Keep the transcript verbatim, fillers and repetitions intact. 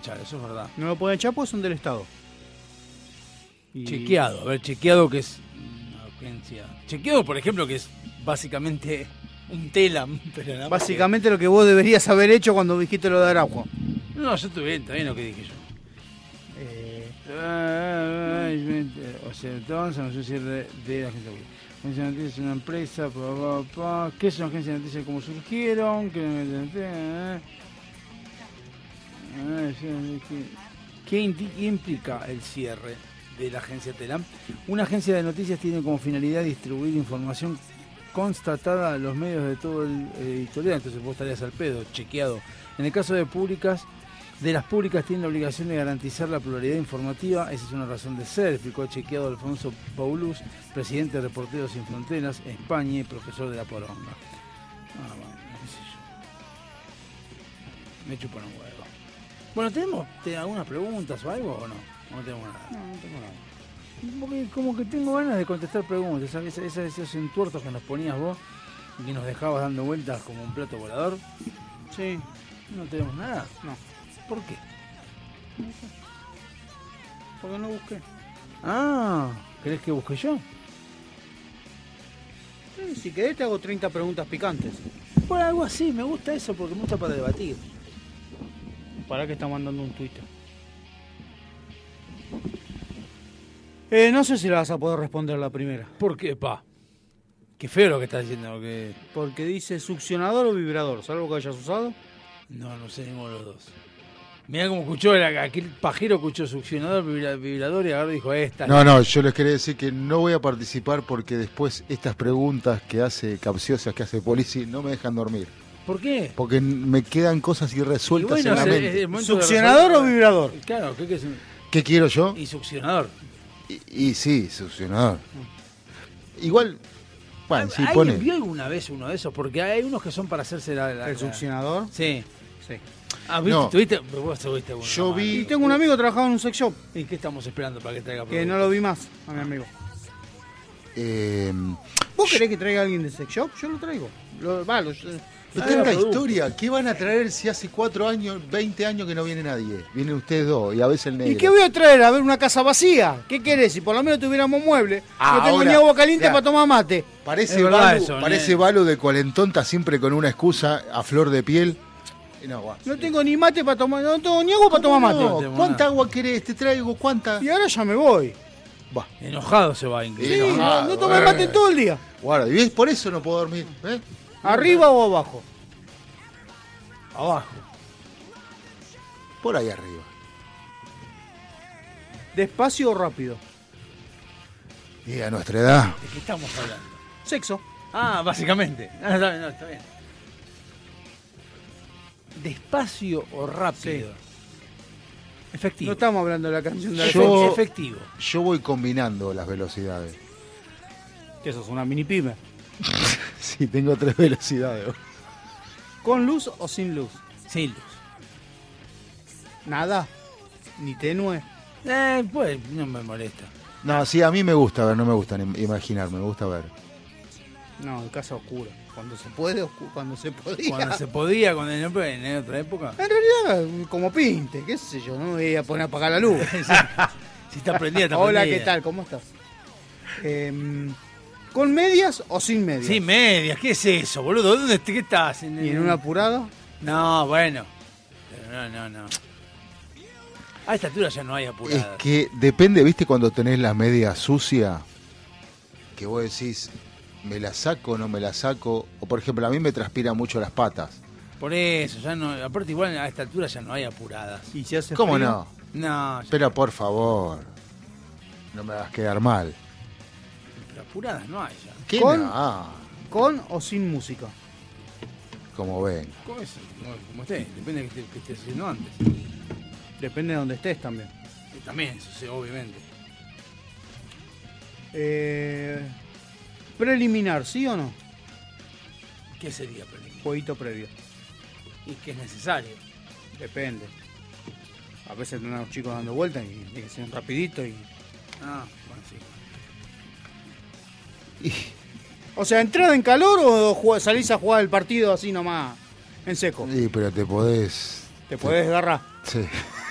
echar, eso es verdad. No lo pueden echar porque son del Estado. Y... Chequeado, a ver, chequeado que es una agencia. Chequeado, por ejemplo, que es básicamente un telam. Pero nada más Básicamente que... lo que vos deberías haber hecho cuando dijiste lo de Araujo. No, yo estuve bien, está bien lo que dije yo. Eh... O sea, entonces, no sé si es de, de la agencia pública. Agencia de noticias es una empresa, pa, pa, pa. ¿Qué es una agencia de noticias? ¿Cómo surgieron? ¿Qué, ¿Qué implica el cierre de la agencia Telam? Una agencia de noticias tiene como finalidad distribuir información constatada a los medios de todo el editorial, entonces vos estarías al pedo, chequeado. En el caso de públicas, de las públicas tienen la obligación de garantizar la pluralidad informativa, esa es una razón de ser, explicó chequeado Alfonso Paulus, presidente de Reporteros Sin Fronteras, España y profesor de la Poronga. Ah, bueno, qué sé yo. Me chupan un huevo. Bueno, ¿tenemos te, algunas preguntas o algo o no? ¿O no tenemos nada? No, no tengo nada. Porque como que tengo ganas de contestar preguntas, ¿sabes? Esos, esos entuertos que nos ponías vos y que nos dejabas dando vueltas como un plato volador. Sí. ¿No tenemos nada? No. ¿Por qué? No sé. Porque no busqué. Ah, ¿querés que busque yo? Sí, si querés te hago treinta preguntas picantes. Bueno, algo así, me gusta eso porque me gusta para debatir. Para que está mandando un Twitter. Eh, no sé si la vas a poder responder la primera. ¿Por qué, pa? Qué feo lo que estás diciendo. Que... Porque dice succionador o vibrador. ¿Sabes algo que hayas usado? No, no sé ninguno de los dos. Mirá cómo escuchó, el, aquel pajero escuchó succionador, vibrador y ahora dijo esta. No, no, yo les quería decir que no voy a participar porque después estas preguntas que hace capciosas, que hace Polizzi, no me dejan dormir. ¿Por qué? Porque me quedan cosas irresueltas bueno, en la es, mente. es ¿Succionador o vibrador? Claro, ¿qué, qué es? ¿Qué quiero yo? Y succionador. Y, y sí, succionador. Igual, bueno, sí, ¿Alguien pone. vio alguna vez uno de esos? Porque hay unos que son para hacerse la... la ¿El la... succionador? Sí. Sí. Ah, ¿viste? No. ¿Tuviste? Vos tuviste uno. Yo vi- Y tengo un amigo que trabajaba en un sex shop. ¿Y qué estamos esperando para que traiga Que producto? no lo vi más, a mi amigo. Eh, ¿Vos querés que traiga a alguien de sex shop? Yo lo traigo. Lo, va, lo- pero Ah, tanta producto. historia. ¿Qué van a traer si hace cuatro años, veinte años que no viene nadie? Vienen ustedes dos y a veces el negro. ¿Y qué voy a traer? A ver una casa vacía. ¿Qué querés? Si por lo menos tuviéramos muebles. Ah, no tengo ahora, ni agua caliente ya. para tomar mate. Parece Es verdad Balu, eso, parece ¿eh? Balu de Cuarentón, está siempre con una excusa a flor de piel. Y no, guau. No tengo ni mate para tomar. No tengo ni agua para tomar mate. No, No, ¿cuánta nada. agua querés? Te traigo, ¿cuánta? Y ahora ya me voy. Va. Enojado se va, Sí, incluso. Sí, no, no, no tomé eh. mate todo el día. Guarda, y ves, por eso no puedo dormir. ¿eh? ¿Arriba o abajo? Abajo. Por ahí arriba. ¿Despacio o rápido? Y a nuestra edad. ¿De qué estamos hablando? Sexo. Ah, básicamente. Ah, está bien, no, está bien. ¿Despacio o rápido? Efectivo. No estamos hablando de la canción de la Yo- fecha. Efectivo. Yo voy combinando las velocidades. Que eso es una mini pyme. Sí, tengo tres velocidades. ¿Con luz o sin luz? Sin luz. Nada. Ni tenue. Eh, pues no me molesta. No, sí, a mí me gusta ver, no me gusta ni imaginar, me gusta ver. No, en casa oscura. Cuando se puede, oscu- cuando se podía. Cuando se podía, cuando en, en otra época. En realidad, como pinte, qué sé yo, no me voy a poner a apagar la luz. Si está prendida, está Hola, prendida. ¿qué tal? ¿Cómo estás? Em, ¿Con medias o sin medias? Sí, medias. ¿Qué es eso, boludo? ¿Dónde qué estás? ¿En, ¿Y en un apurado? No, bueno. Pero no, no, no. A esta altura ya no hay Es apuradas. que depende, viste, cuando tenés la media sucia, que vos decís, ¿me la saco o no me la saco? O por ejemplo, a mí me transpiran mucho las patas. Por eso, ya no. Aparte, igual a esta altura ya no hay apuradas. ¿Y si hace ¿Cómo frío? no? No, ya- Pero por favor, no me hagas quedar mal. pero apuradas no hay ya. ¿Qué ¿Con? no? ¿Con o sin música? Como ven. ¿Cómo es? Como, como esté, depende de qué esté- qué estés haciendo antes. Depende de donde estés también. Y también, eso sí, obviamente. Eh, preliminar, ¿sí o no? ¿Qué sería preliminar? Jueguito previo. Y que es necesario. Depende. A veces tenés a los chicos dando vueltas y tiene que ser rapidito y... Ah, bueno, sí. O sea, ¿entrada en calor o jug- salís a jugar el partido así nomás, en seco? Sí, pero te podés... Te podés agarrar. Sí.